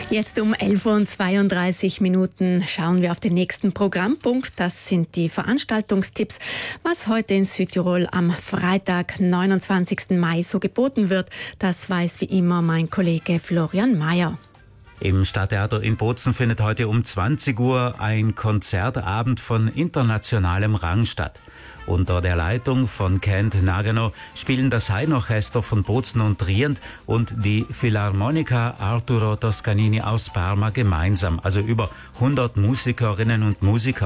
Jetzt um 11:32 Uhr schauen wir auf den nächsten Programmpunkt. Das sind die Veranstaltungstipps, was heute in Südtirol am Freitag, 29. Mai so geboten wird. Das weiß wie immer mein Kollege Florian Mayer. Im Stadttheater in Bozen findet heute um 20 Uhr ein Konzertabend von internationalem Rang statt. Unter der Leitung von Kent Nagano spielen das Haydn-Orchester von Bozen und Trient und die Philharmonica Arturo Toscanini aus Parma gemeinsam, also über 100 Musikerinnen und Musiker.